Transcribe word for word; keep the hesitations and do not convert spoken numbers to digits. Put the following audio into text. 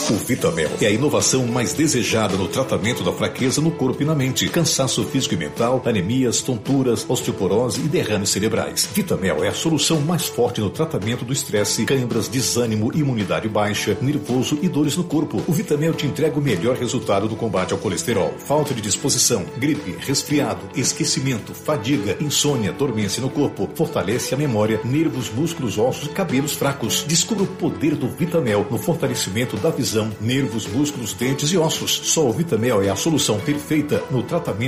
O Vitamel é a inovação mais desejada no tratamento da fraqueza no corpo e na mente, cansaço físico e mental, anemias, tonturas, osteoporose e derrames cerebrais. Vitamel é a solução mais forte no tratamento do estresse, câimbras, desânimo, imunidade baixa, nervoso e dores no corpo. O Vitamel te entrega o melhor resultado do combate ao colesterol, falta de disposição, gripe, resfriado, esquecimento, fadiga, insônia, dormência no corpo, fortalece a memória, nervos, músculos, ossos e cabelos fracos. Descubra o poder do Vitamel no fortalecimento da visão, nervos, músculos, dentes e ossos. Só o Vitamel é a solução perfeita no tratamento